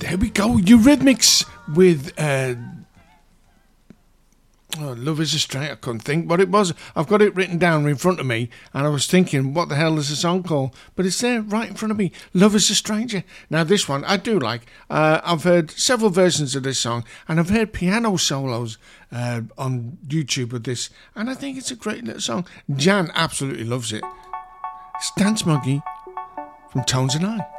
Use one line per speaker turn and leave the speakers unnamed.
There we go. Eurythmics with Love is a Stranger. I couldn't think what it was. I've got it written down in front of me, and I was thinking, what the hell is the song called? But it's there right in front of me. Love is a Stranger. Now, this one I do like. I've heard several versions of this song, and I've heard piano solos on YouTube of this, and I think it's a great little song. Jan absolutely loves it. It's Dance Monkey from Tones and I.